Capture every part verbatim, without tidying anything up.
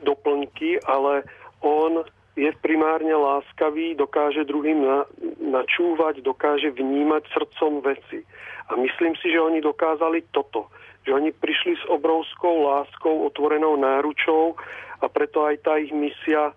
doplňky, ale on je primárne láskavý, dokáže druhým na, načúvať, dokáže vnímať srdcom veci. A myslím si, že oni dokázali toto. Že oni prišli s obrovskou láskou, otvorenou náručou a preto aj tá ich misia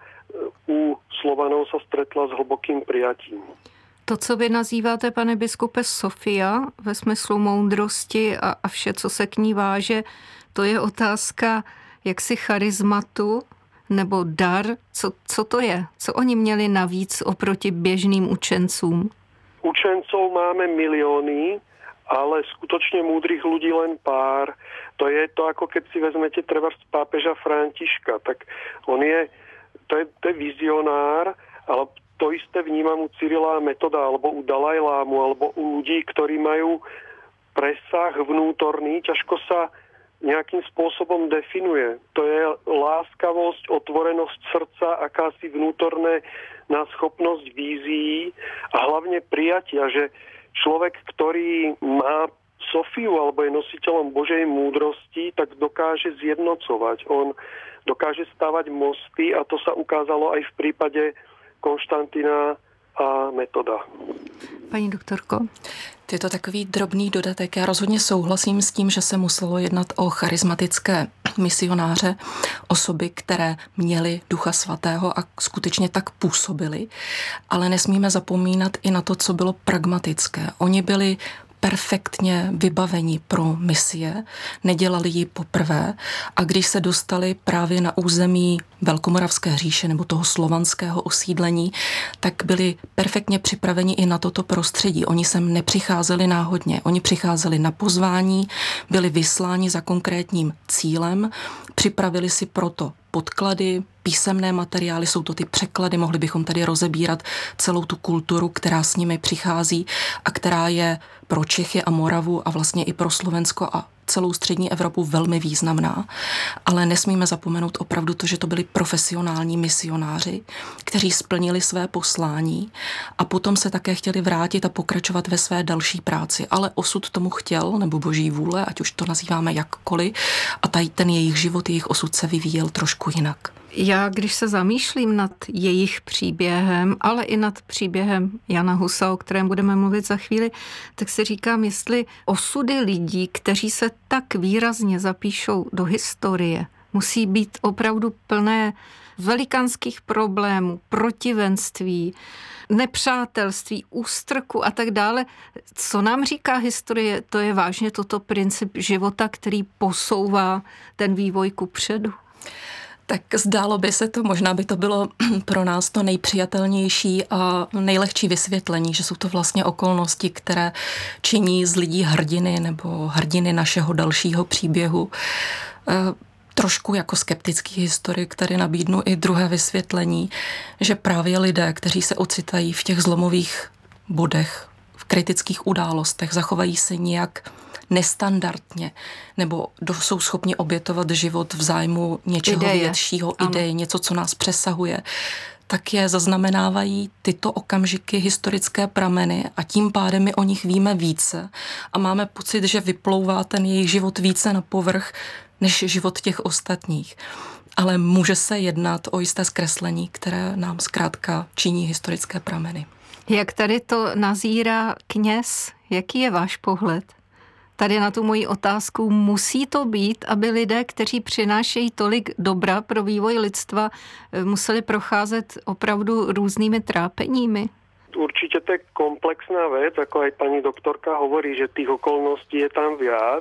u Slovanov sa stretla s hlbokým prijatím. To, co vy nazýváte, pane biskupe, Sofia, ve smyslu moudrosti a, a vše, co se k ní váže, to je otázka jaksi charizmatu nebo dar. Co, co to je? Co oni měli navíc oproti běžným učencům? Učencov máme milióny, ale skutočne múdrych ľudí len pár. To je to, ako keď si vezmete treba z pápeža Františka, tak on je, to je, to je vizionár, ale to isté vnímam u Cyrila a Metoda, alebo u Dalajlámu, alebo u ľudí, ktorí majú presah vnútorný, ťažko sa nejakým spôsobom definuje. To je láskavosť, otvorenosť srdca, akási vnútorné na schopnosť vízií a hlavne prijatia, že človek, ktorý má Sofiu alebo je nositeľom Božej múdrosti, tak dokáže zjednocovať. On dokáže stavať mosty a to sa ukázalo aj v prípade Konštantina a Metoda. Paní doktorko? Je to takový drobný dodatek. Já rozhodně souhlasím s tím, že se muselo jednat o charismatické misionáře, osoby, které měly Ducha Svatého a skutečně tak působily, ale nesmíme zapomínat i na to, co bylo pragmatické. Oni byli perfektně vybavení pro misie, nedělali ji poprvé a když se dostali právě na území Velkomoravské říše nebo toho slovanského osídlení, tak byli perfektně připraveni i na toto prostředí. Oni sem nepřicházeli náhodně, oni přicházeli na pozvání, byli vysláni za konkrétním cílem, připravili si proto podklady, písemné materiály, jsou to ty překlady, mohli bychom tady rozebírat celou tu kulturu, která s nimi přichází a která je pro Čechy a Moravu a vlastně i pro Slovensko a celou střední Evropu velmi významná, ale nesmíme zapomenout opravdu to, že to byli profesionální misionáři, kteří splnili své poslání a potom se také chtěli vrátit a pokračovat ve své další práci, ale osud tomu chtěl, nebo boží vůle, ať už to nazýváme jakkoliv, a tady ten jejich život, jejich osud se vyvíjel trošku jinak. Já, když se zamýšlím nad jejich příběhem, ale i nad příběhem Jana Husa, o kterém budeme mluvit za chvíli, tak si říkám, jestli osudy lidí, kteří se tak výrazně zapíšou do historie, musí být opravdu plné velikánských problémů, protivenství, nepřátelství, ústrku a tak dále. Co nám říká historie, to je vážně toto princip života, který posouvá ten vývoj kupředu? Tak zdálo by se to, možná by to bylo pro nás to nejpřijatelnější a nejlehčí vysvětlení, že jsou to vlastně okolnosti, které činí z lidí hrdiny nebo hrdiny našeho dalšího příběhu. E, trošku jako skeptický historik tady nabídnu i druhé vysvětlení, že právě lidé, kteří se ocitají v těch zlomových bodech, v kritických událostech, zachovají se nějak nestandardně, nebo jsou schopni obětovat život v zájmu něčeho ideje. většího, ideje, něco, co nás přesahuje, tak je zaznamenávají tyto okamžiky historické prameny a tím pádem my o nich víme více a máme pocit, že vyplouvá ten jejich život více na povrch než život těch ostatních. Ale může se jednat o jisté zkreslení, které nám zkrátka činí historické prameny. Jak tady to nazírá kněz? Jaký je váš pohled? Tady na tu moji otázku, musí to být, aby lidé, kteří přinášejí tolik dobra pro vývoj lidstva, museli procházet opravdu různými trápeními? Určite to je komplexná vec, ako aj pani doktorka hovorí, že tých okolností je tam viac.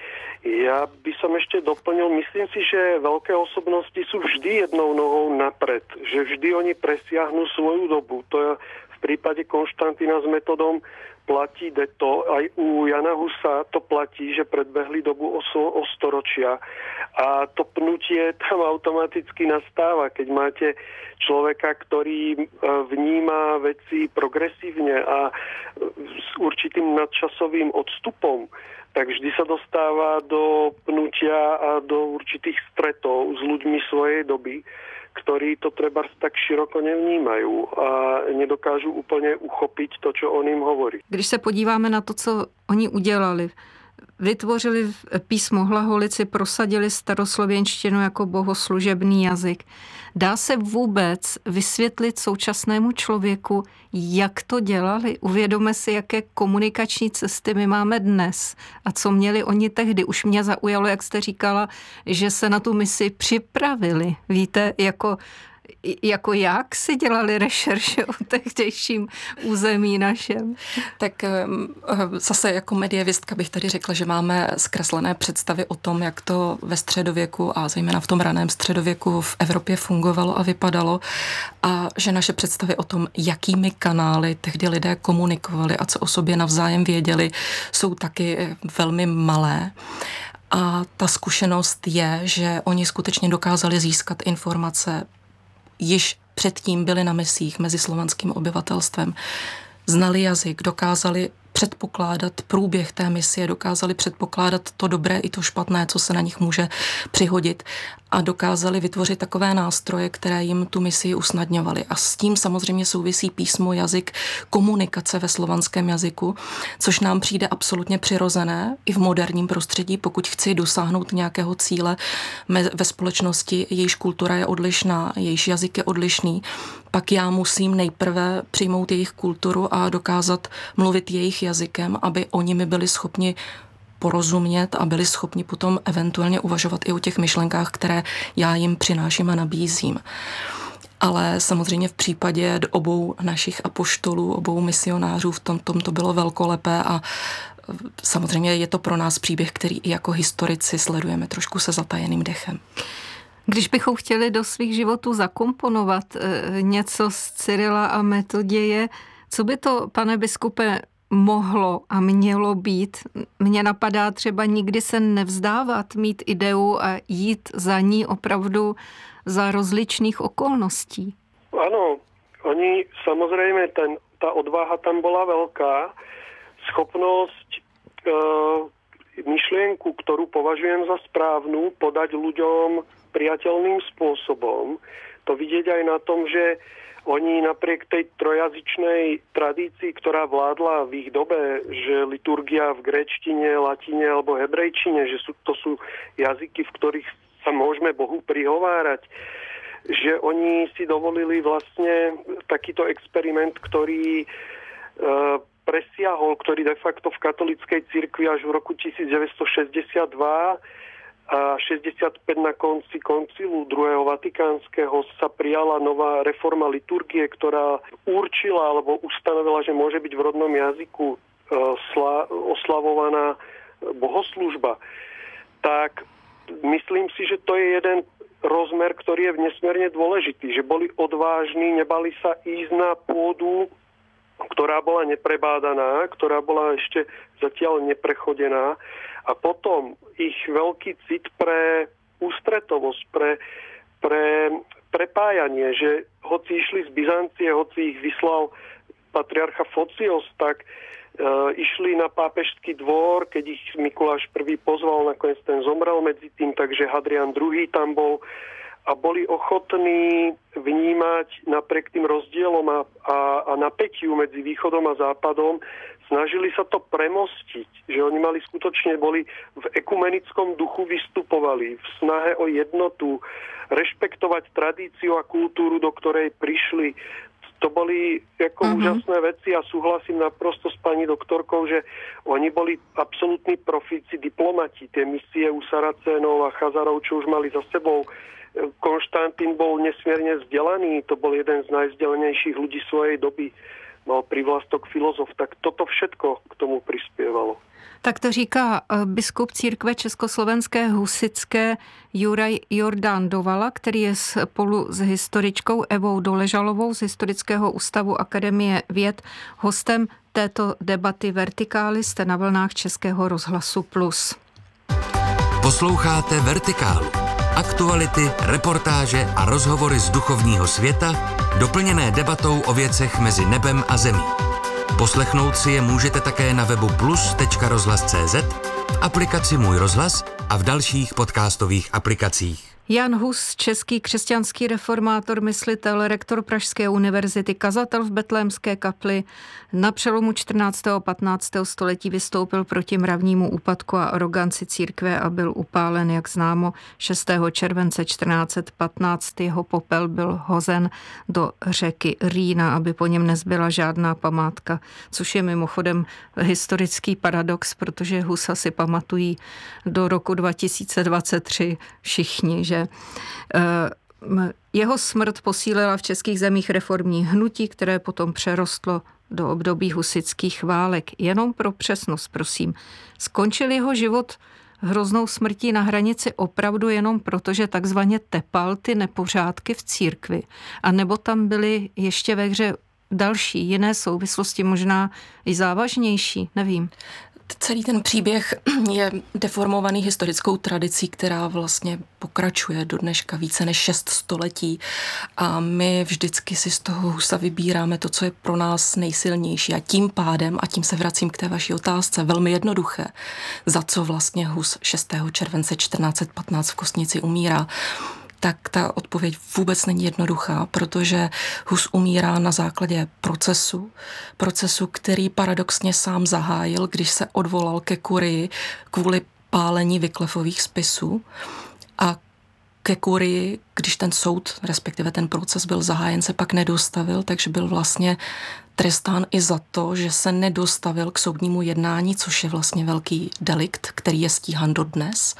Ja by som ešte doplnil, myslím si, že veľké osobnosti sú vždy jednou nohou napred, že vždy oni presiahnu svoju dobu. To je v prípade Konštantína s Metodom platí deto, aj u Jana Husa to platí, že predbehli dobu o, so, o storočia a to pnutie tam automaticky nastáva, keď máte človeka, ktorý vníma veci progresívne a s určitým nadčasovým odstupom, tak vždy sa dostáva do pnutia a do určitých stretov s ľuďmi svojej doby, ktorí to treba tak široko nevnímajú a nedokážu úplně uchopit to, čo on jim hovorí. Když se podíváme na to, co oni udělali, vytvořili písmo hlaholici, prosadili staroslověnštinu jako bohoslužebný jazyk. Dá se vůbec vysvětlit současnému člověku, jak to dělali? Uvědomme si, jaké komunikační cesty my máme dnes a co měli oni tehdy. Už mě zaujalo, jak jste říkala, že se na tu misi připravili. Víte, jako jako jak si dělali rešerše o tehdejším území našem? Tak zase jako medievistka bych tady řekla, že máme zkreslené představy o tom, jak to ve středověku a zejména v tom raném středověku v Evropě fungovalo a vypadalo a že naše představy o tom, jakými kanály tehdy lidé komunikovali a co o sobě navzájem věděli, jsou taky velmi malé. A ta zkušenost je, že oni skutečně dokázali získat informace, již předtím byli na misích mezi slovanským obyvatelstvem, znali jazyk, dokázali předpokládat průběh té misie, dokázali předpokládat to dobré i to špatné, co se na nich může přihodit a dokázali vytvořit takové nástroje, které jim tu misii usnadňovaly. A s tím samozřejmě souvisí písmo, jazyk, komunikace ve slovanském jazyku, což nám přijde absolutně přirozené i v moderním prostředí, pokud chci dosáhnout nějakého cíle ve společnosti, jejíž kultura je odlišná, jejíž jazyk je odlišný, pak já musím nejprve přijmout jejich kulturu a dokázat mluvit jejich jazykem, aby oni mi byli schopni porozumět a byli schopni potom eventuálně uvažovat i o těch myšlenkách, které já jim přináším a nabízím. Ale samozřejmě v případě obou našich apoštolů, obou misionářů v tom, tom to bylo velkolepé a samozřejmě je to pro nás příběh, který i jako historici sledujeme trošku se zatajeným dechem. Když bychom chtěli do svých životů zakomponovat něco z Cyrila a Metoděje, co by to, pane biskupe, mohlo a mělo být? Mně napadá třeba nikdy se nevzdávat, mít ideu a jít za ní opravdu za rozličných okolností. Ano, oni samozřejmě, ten, ta odvaha tam byla velká. Schopnost e, myšlienku, ktorú považujem za správnu, podať ľuďom priateľným spôsobom. To vidieť aj na tom, že oni napriek tej trojazyčnej tradícii, ktorá vládla v ich dobe, že liturgia v gréčtine, latine alebo hebrejčine, že sú, to sú jazyky, v ktorých sa môžeme Bohu prihovárať, že oni si dovolili vlastne takýto experiment, ktorý e, presiahol, ktorý de facto v katolíckej cirkvi až v roku devätnásťstošesťdesiatdva a šesťdesiatpäť na konci koncilu druhého vatikánskeho sa prijala nová reforma liturgie, ktorá určila alebo ustanovila, že môže byť v rodnom jazyku oslavovaná bohoslužba. Tak myslím si, že to je jeden rozmer, ktorý je nesmierne dôležitý, že boli odvážni, nebali sa ísť na pôdu, ktorá bola neprebádaná, ktorá bola ešte zatiaľ neprechodená. A potom ich veľký cit pre ústretovosť, pre, pre prepájanie, že hoci išli z Byzancie, hoci ich vyslal patriarcha Focios, tak e, išli na pápežský dvor, keď ich Mikuláš I pozval, nakoniec ten zomrel medzi tým, takže Hadrian druhý tam bol a boli ochotní vnímať napriek tým rozdielom a, a, a napätiu medzi východom a západom, snažili sa to premostiť, že oni mali skutočne, boli v ekumenickom duchu, vystupovali v snahe o jednotu, rešpektovať tradíciu a kultúru, do ktorej prišli. To boli ako mm-hmm. úžasné veci a súhlasím naprosto s pani doktorkou, že oni boli absolútni profíci, diplomati. Tie misie u Saracénov a Chazarov, čo už mali za sebou. Konštantín bol nesmierne vzdelaný, to bol jeden z najvzdelanejších ľudí svojej doby. Mal privlastok filozof, tak toto všetko k tomu prispievalo. Tak to říká biskup církve československé husitské Juraj Jordán Dovala, který je spolu s historičkou Evou Doležalovou z Historického ústavu Akademie věd hostem této debaty Vertikály. Jste na vlnách Českého rozhlasu Plus. Posloucháte Vertikálu. Aktuality, reportáže a rozhovory z duchovního světa, doplněné debatou o věcech mezi nebem a zemí. Poslechnout si je můžete také na webu plus tečka rozhlas tečka cé zet, v aplikaci Můj rozhlas a v dalších podcastových aplikacích. Jan Hus, český křesťanský reformátor, myslitel, rektor Pražské univerzity, kazatel v Betlémské kapli, na přelomu čtrnáctého a patnáctého století vystoupil proti mravnímu úpadku a aroganci církve a byl upálen, jak známo, šestého července čtrnáct set patnáct. Jeho popel byl hozen do řeky Rýna, aby po něm nezbyla žádná památka, což je mimochodem historický paradox, protože Husa si pamatují do roku dva tisíce dvacet tři všichni, že jeho smrt posílila v českých zemích reformní hnutí, které potom přerostlo do období husitských válek. Jenom pro přesnost, prosím. Skončil jeho život hroznou smrtí na hranici opravdu jenom proto, že takzvaně tepal ty nepořádky v církvi? A nebo tam byly ještě ve hře další, jiné souvislosti, možná i závažnější? Nevím. Celý ten příběh je deformovaný historickou tradicí, která vlastně pokračuje do dneška více než šest století a my vždycky si z toho Husa vybíráme to, co je pro nás nejsilnější a tím pádem, a tím se vracím k té vaší otázce, velmi jednoduché, za co vlastně Hus šestého července čtrnáct set patnáct v Kostnici umírá, tak ta odpověď vůbec není jednoduchá, protože Hus umírá na základě procesu, procesu, který paradoxně sám zahájil, když se odvolal ke kurii kvůli pálení Wyclifových spisů a ke kurii, když ten soud, respektive ten proces byl zahájen, se pak nedostavil, takže byl vlastně trestán i za to, že se nedostavil k soudnímu jednání, což je vlastně velký delikt, který je stíhan dodnes.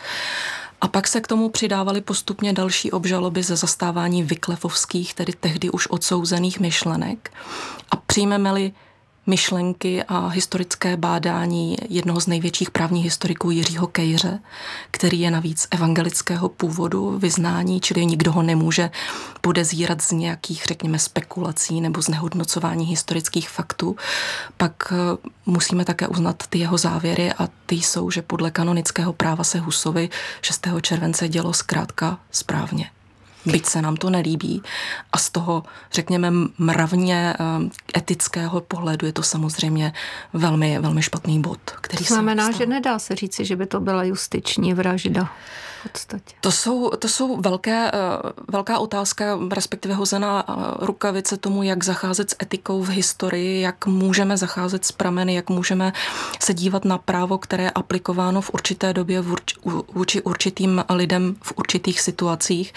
A pak se k tomu přidávaly postupně další obžaloby ze zastávání Wyclifovských, tedy tehdy už odsouzených myšlenek. A přijmeme-li myšlenky a historické bádání jednoho z největších právních historiků Jiřího Kejře, který je navíc evangelického původu vyznání, čili nikdo ho nemůže podezírat z nějakých, řekněme, spekulací nebo znehodnocování historických faktů, pak musíme také uznat ty jeho závěry a ty jsou, že podle kanonického práva se Husovi šestého července dělo zkrátka správně. Byť se nám to nelíbí a z toho, řekněme, mravně etického pohledu je to samozřejmě velmi, velmi špatný bod, který to znamená, že nedá se říci, že by to byla justiční vražda v podstatě. To jsou, to jsou velké, velká otázka, respektive hozená rukavice tomu, jak zacházet s etikou v historii, jak můžeme zacházet s prameny, jak můžeme se dívat na právo, které je aplikováno v určité době vůči určitým lidem v určitých situacích.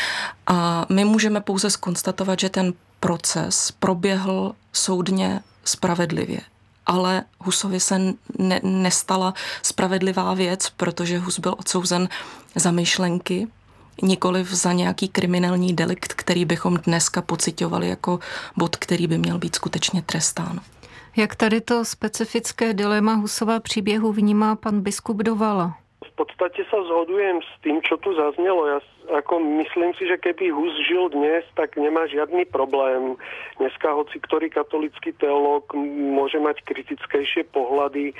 A my můžeme pouze zkonstatovat, že ten proces proběhl soudně spravedlivě. Ale Husovi se ne, nestala spravedlivá věc, protože Hus byl odsouzen za myšlenky, nikoliv za nějaký kriminální delikt, který bychom dneska pociťovali jako bod, který by měl být skutečně trestán. Jak tady to specifické dilema Husova příběhu vnímá pan biskup Dovala? V podstate sa zhodujem s tým, čo tu zaznelo. Ja ako myslím si, že keby Hus žil dnes, tak nemá žiadny problém. Dneska hoci ktorý katolický teológ môže mať kritickejšie pohľady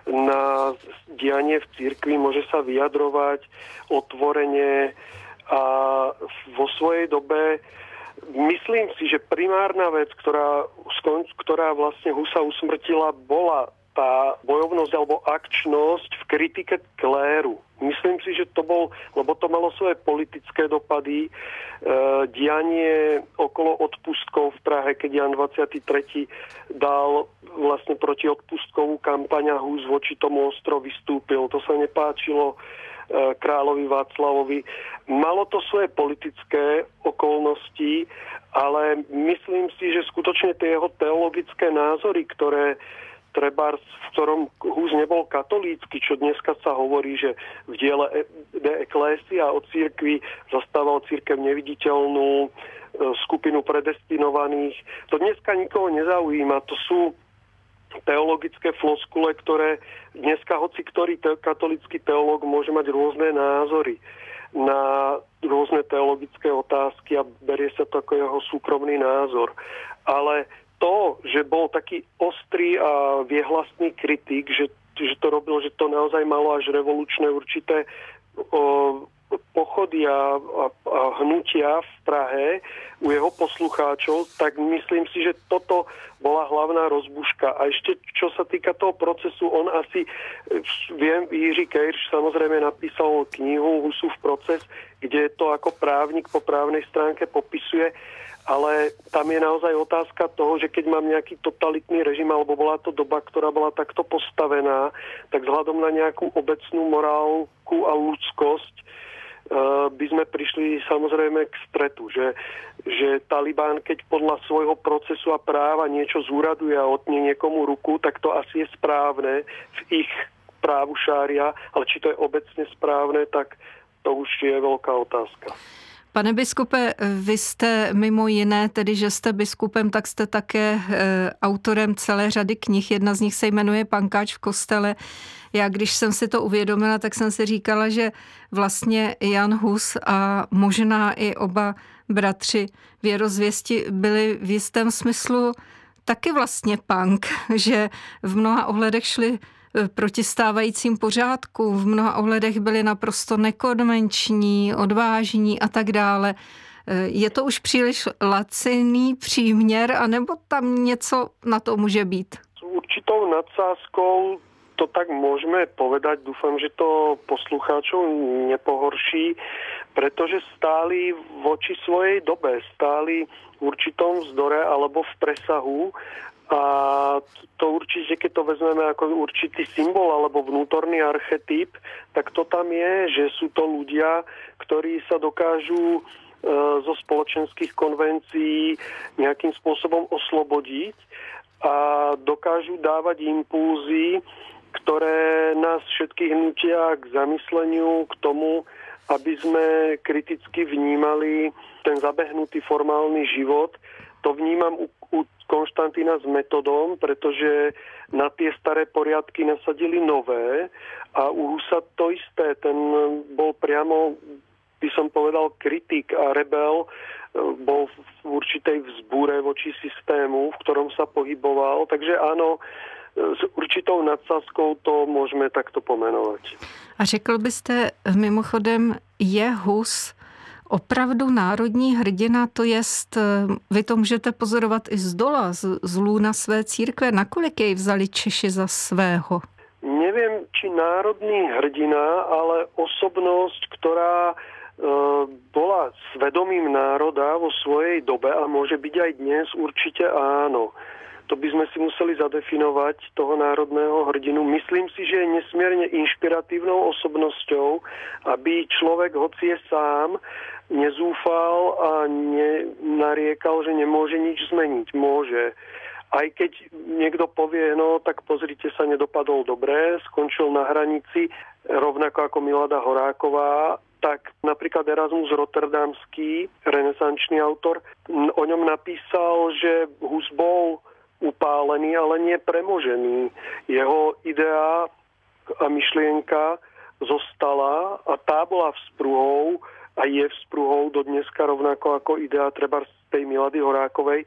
na dianie v cirkvi, môže sa vyjadrovať otvorene a vo svojej dobe myslím si, že primárna vec, ktorá, ktorá vlastne Husa usmrtila, bola tá bojovnosť alebo akčnosť v kritike kléru. Myslím si, že to bol, lebo to malo svoje politické dopady, e, dianie okolo odpustkov v Prahe, keď Jan dvadsiaty tretí dal vlastne proti odpustkovú kampaň a Hus voči tomu ostro vystúpil. To sa nepáčilo e, kráľovi Václavovi. Malo to svoje politické okolnosti, ale myslím si, že skutočne tie jeho teologické názory, ktoré trebárs, v ktorom Hus nebol katolícky, čo dneska sa hovorí, že v diele De Ecclesia o cirkvi zastával cirkev neviditeľnú, skupinu predestinovaných. To dneska nikoho nezaujíma. To sú teologické floskule, ktoré dneska hoci ktorý te- katolický teológ môže mať rôzne názory na rôzne teologické otázky a berie sa to ako jeho súkromný názor. Ale to, že bol taký ostrý a viehlasný kritik, že, že to robil, že to naozaj malo až revolučné určité o, pochody a, a, a hnutia v Prahe u jeho poslucháčov, tak myslím si, že toto bola hlavná rozbuška. A ešte, čo sa týka toho procesu, on asi, viem, Jiří Kejrš samozrejme napísal knihu Husův proces, kde to ako právnik po právnej stránke popisuje, ale tam je naozaj otázka toho, že keď mám nejaký totalitný režim, alebo bola to doba, ktorá bola takto postavená, tak vzhľadom na nejakú obecnú morálku a ľudskosť by sme prišli samozrejme k stretu, že, že Taliban, keď podľa svojho procesu a práva niečo zúraduje a otne niekomu ruku, tak to asi je správne v ich právu šária, ale či to je obecne správne, tak to už je veľká otázka. Pane biskupe, vy jste mimo jiné, tedy že jste biskupem, tak jste také e, autorem celé řady knih. Jedna z nich se jmenuje Pankáč v kostele. Já, když jsem si to uvědomila, tak jsem si říkala, že vlastně Jan Hus a možná i oba bratři věrozvěsti byli v jistém smyslu taky vlastně punk, že v mnoha ohledech šli proti stávajícím pořádku, v mnoha ohledech byli naprosto nekonvenční, odvážní a tak dále. Je to už příliš laciný příměr, anebo tam něco na to může být? S určitou nadsázkou to tak môžeme povedať. Dúfam, že to poslucháčov nepohorší, pretože stáli voči svojej dobe, stáli v určitom vzdore alebo v presahu. A to určite, keď to vezmeme ako určitý symbol alebo vnútorný archetyp, tak to tam je, že sú to ľudia, ktorí sa dokážu e, zo spoločenských konvencií nejakým spôsobom oslobodiť a dokážu dávať impulzy, ktoré nás všetkých nutia k zamysleniu, k tomu, aby sme kriticky vnímali ten zabehnutý formálny život. To vnímam u, u Konštantína s Metodom, pretože na tie staré poriadky nasadili nové a u Husa to isté. Ten bol priamo, by som povedal, kritik a rebel, bol v určitej vzbúre voči systému, v ktorom sa pohyboval. Takže áno, s určitou nadsázkou to můžeme takto pomenovat. A řekl byste mimochodem, je Hus opravdu národní hrdina, to jest, vy to můžete pozorovat i z dola, z, z lůna své církve, nakolik jej vzali Češi za svého? Nevím, či národný hrdina, ale osobnost, která bola svedomím národa vo svojej dobe a môže byť aj dnes, určite áno. To by sme si museli zadefinovať toho národného hrdinu. Myslím si, že je nesmierne inšpiratívnou osobnosťou, aby človek, hoci je sám, nezúfal a nenariekal, že nemôže nič zmeniť. Môže. Aj keď niekto povie, no tak pozrite sa, nedopadol dobre, skončil na hranici, rovnako ako Milada Horáková, tak napríklad Erasmus Rotterdamský, renesančný autor, o ňom napísal, že Hus bol upálený, ale nie premožený. Jeho idea a myšlienka zostala a tá bola vzpruhou a je vzpruhou do dneska rovnako ako idea treba z tej Milady Horákovej,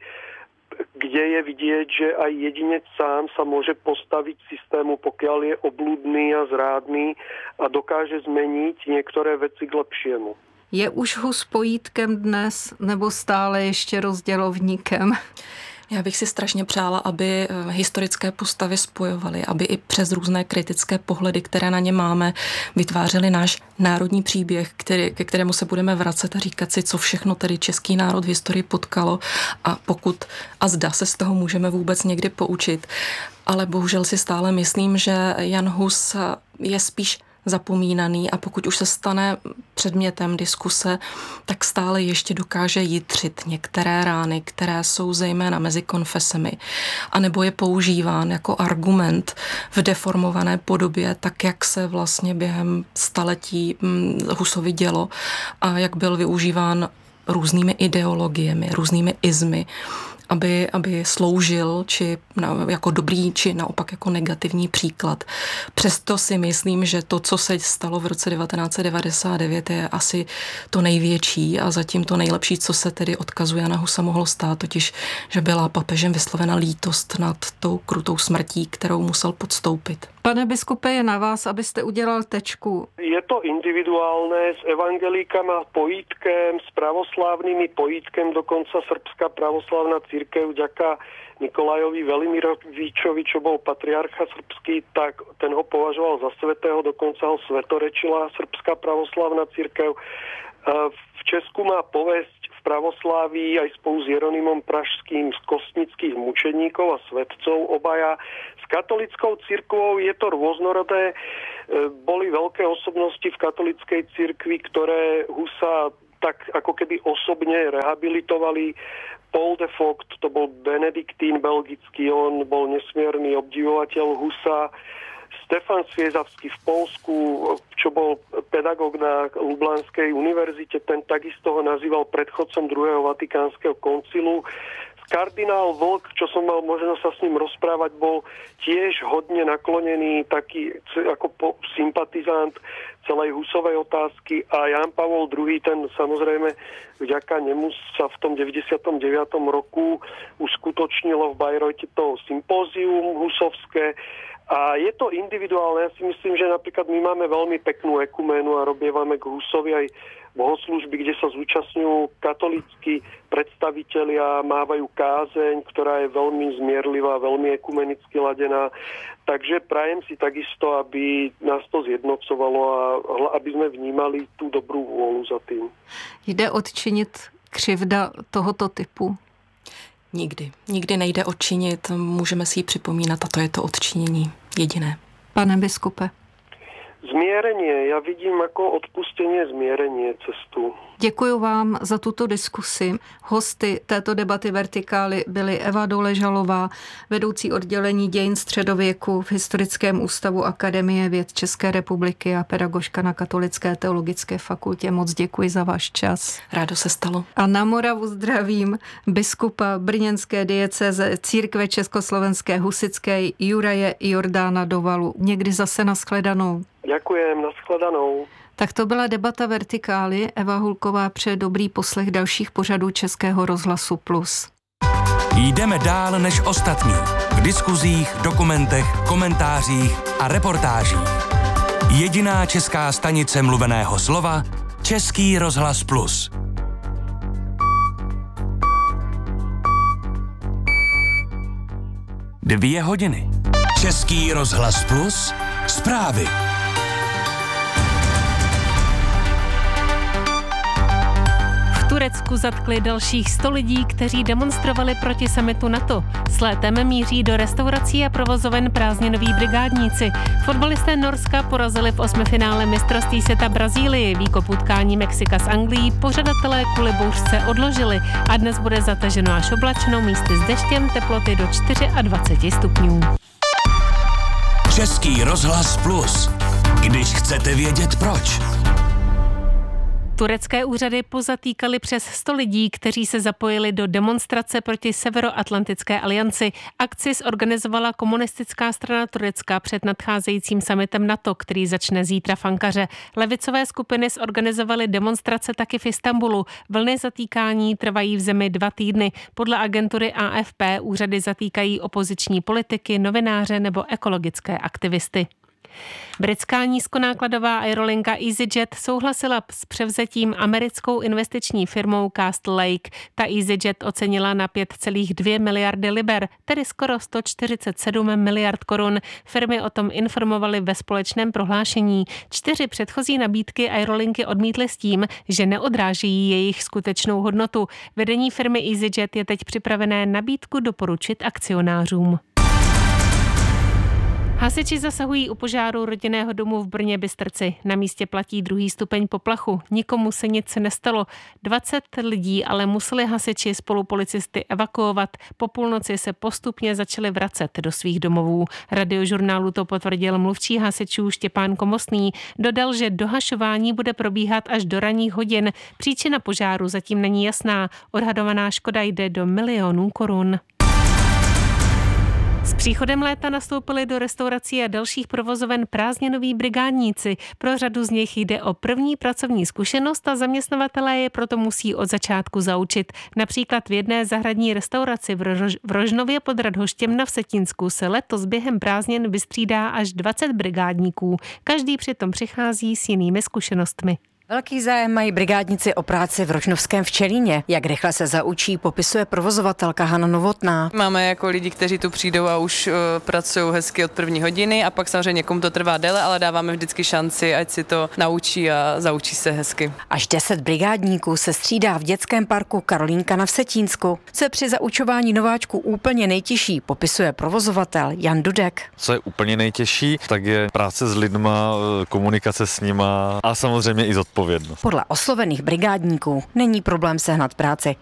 kde je vidieť, že aj jedinec sám sa môže postaviť systému, pokiaľ je obludný a zrádný a dokáže zmeniť niektoré veci k lepšiemu. Je už Hus pojítkem dnes, nebo stále ještě rozdělovníkem? Já bych si strašně přála, aby historické postavy spojovaly, aby i přes různé kritické pohledy, které na ně máme, vytvářely náš národní příběh, který, ke kterému se budeme vracet a říkat si, co všechno tedy český národ v historii potkalo a pokud a zda se z toho můžeme vůbec někdy poučit. Ale bohužel si stále myslím, že Jan Hus je spíš zapomínaný a pokud už se stane předmětem diskuse, tak stále ještě dokáže jitřit některé rány, které jsou zejména mezi konfesemi, anebo je používán jako argument v deformované podobě, tak jak se vlastně během staletí Husovi dělo a jak byl využíván různými ideologiemi, různými izmy aby, aby sloužil či na, jako dobrý, či naopak jako negativní příklad. Přesto si myslím, že to, co se stalo v roce devatenáct set devadesát devět, je asi to největší a zatím to nejlepší, co se tedy odkazu Jana Husa mohlo stát, totiž, že byla papežem vyslovena lítost nad tou krutou smrtí, kterou musel podstoupit. Pane biskupe, je na vás, abyste udělal tečku. Je to individuálne, s evangelíkama pojítkem, s pravoslávnymi pojítkem, dokonca Srbská pravoslávna cirkev vďaka Nikolajovi Velimirovičovi, čo bol patriarcha srbský, tak ten ho považoval za svätého, dokonca ho svetorečila Srbská pravoslávna cirkev. V Česku má povesť v pravoslávii aj spolu s Jeronymom Pražským z kostnických mučeníkov a svetcov obaja. S katolickou cirkvou je to rôznorodé. Boli veľké osobnosti v katolíckej cirkvi, ktoré Husa tak ako keby osobne rehabilitovali. Paul de Vogt, to bol benediktín belgický, on bol nesmierny obdivovateľ Husa. Stefan Sviezavský v Polsku, čo bol pedagóg na Lublanskej univerzite, ten takisto ho nazýval predchodcom druhého vatikánskeho koncilu. Kardinál Vlk, čo som mal možnosť sa s ním rozprávať, bol tiež hodne naklonený, taký ako po, sympatizant celej Husovej otázky a Ján Pavol druhý, ten samozrejme vďaka nemu sa v tom deväťdesiatom deviatom roku uskutočnilo v Bajrojte to sympózium husovské. A je to individuálne. Ja si myslím, že napríklad my máme veľmi peknú ekuménu a robievame k Husovi aj bohoslúžby, kde sa zúčastňujú katolícki predstavitelia, mávajú kázeň, ktorá je veľmi zmierlivá, veľmi ekumenicky ladená. Takže prajem si takisto, aby nás to zjednocovalo a aby sme vnímali tú dobrú vôľu za tým. Jde odčinit křivda tohoto typu? Nikdy. Nikdy nejde odčinit, můžeme si ji připomínat a to je to odčinění jediné. Pane biskupe. Zmierenie. Ja vidím ako odpustenie zmierenie cestu. Děkuji vám za tuto diskusi. Hosty této debaty Vertikály byly Eva Doležalová, vedoucí oddělení dějin středověku v Historickém ústavu Akademie věd České republiky a pedagožka na Katolické teologické fakultě. Moc děkuji za váš čas. Rádo se stalo. A na Moravu zdravím biskupa brněnské diecéze Církve československé husitské Juraje Jordána Dovalu. Někdy zase nashledanou. Ďakujem, nashledanou. Tak to byla debata Vertikály. Eva Hulková přeje dobrý poslech dalších pořadů Českého rozhlasu Plus. Jdeme dál než ostatní. V diskuzích, dokumentech, komentářích a reportážích. Jediná česká stanice mluveného slova Český rozhlas Plus. Dvě hodiny. Český rozhlas Plus. Zprávy. V Turecku zatkli dalších sto lidí, kteří demonstrovali proti summitu NATO. S létem míří do restaurací a provozoven prázdninoví brigádníci. Fotbalisté Norska porazili v osmifinále mistrovství světa Brazílii. Výkop utkání Mexika s Anglií pořadatelé kvůli bouřce odložili a dnes bude zataženo až oblačno, místy s deštěm, teploty do dvacet čtyři stupňů. Český rozhlas Plus. Když chcete vědět proč. Turecké úřady pozatýkaly přes sto lidí, kteří se zapojili do demonstrace proti Severoatlantické alianci. Akci zorganizovala komunistická strana Turecka před nadcházejícím summitem NATO, který začne zítra v Ankaře. Levicové skupiny zorganizovaly demonstrace taky v Istanbulu. Vlny zatýkání trvají v zemi dva týdny. Podle agentury A F P úřady zatýkají opoziční politiky, novináře nebo ekologické aktivisty. Britská nízkonákladová aerolinka EasyJet souhlasila s převzetím americkou investiční firmou Castle Lake. Ta EasyJet ocenila na pět celá dvě miliardy liber, tedy skoro sto čtyřicet sedm miliard korun. Firmy o tom informovaly ve společném prohlášení. Čtyři předchozí nabídky aerolinky odmítly s tím, že neodrážejí jejich skutečnou hodnotu. Vedení firmy EasyJet je teď připravené nabídku doporučit akcionářům. Hasiči zasahují u požáru rodinného domu v Brně Bystrci. Na místě platí druhý stupeň poplachu. Nikomu se nic nestalo. dvacet lidí ale museli hasiči spolu policisty evakuovat. Po půlnoci se postupně začali vracet do svých domovů. Radiožurnálu to potvrdil mluvčí hasičů Štěpán Komostný. Dodal, že dohašování bude probíhat až do ranních hodin. Příčina požáru zatím není jasná. Odhadovaná škoda jde do milionů korun. S příchodem léta nastoupili do restaurací a dalších provozoven prázdninoví brigádníci. Pro řadu z nich jde o první pracovní zkušenost a zaměstnavatelé je proto musí od začátku zaučit. Například v jedné zahradní restauraci v, Rož- v Rožnově pod Radhoštěm na Vsetínsku se letos během prázdnin vystřídá až dvacet brigádníků. Každý přitom přichází s jinými zkušenostmi. Velký zájem mají brigádníci o práci v Rožnovském Včelíně. Jak rychle se zaučí, popisuje provozovatelka Hana Novotná. Máme jako lidi, kteří tu přijdou a už uh, pracují hezky od první hodiny a pak samozřejmě někomu to trvá déle, ale dáváme vždycky šanci, ať si to naučí a zaučí se hezky. Až deset brigádníků se střídá v dětském parku Karolínka na Vsetínsku. Co je při zaučování nováčků úplně nejtěžší, popisuje provozovatel Jan Dudek. Co je úplně nejtěžší, tak je práce s lidma, komunikace s nima a samozřejmě i zodpovědnost. Podle oslovených brigádníků není problém sehnat práci.